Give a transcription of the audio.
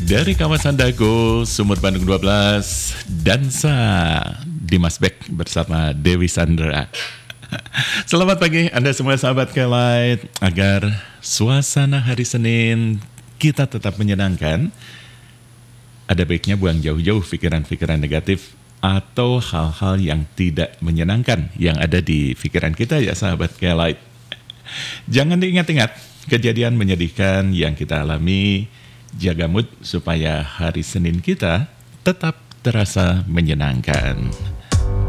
Dari kawasan Dago, Sumur Bandung 12, Dansa Dimas Beck bersama Dewi Sandra. Selamat pagi Anda semua sahabat K-Light. Agar suasana hari Senin kita tetap menyenangkan, ada baiknya buang jauh-jauh pikiran-pikiran negatif atau hal-hal yang tidak menyenangkan yang ada di pikiran kita ya sahabat K-Light. Jangan diingat-ingat kejadian menyedihkan yang kita alami. Jaga mood supaya hari Senin kita tetap terasa menyenangkan.